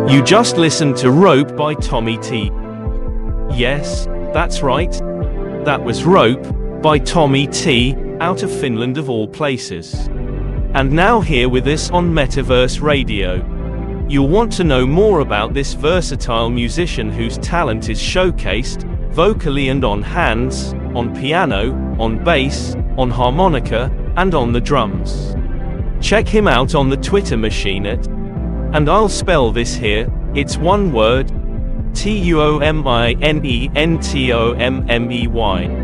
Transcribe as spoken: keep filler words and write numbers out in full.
You just listened to Rope by Tommy T. Yes, that's right. That was Rope by Tommy T, out of Finland of all places. And now here with us on Metaverse Radio. You'll want to know more about this versatile musician whose talent is showcased, vocally and on hands, on piano, on bass, on harmonica, and on the drums. Check him out on the Twitter machine at, and I'll spell this here, it's one word, T U O M I N E N T O M M E Y.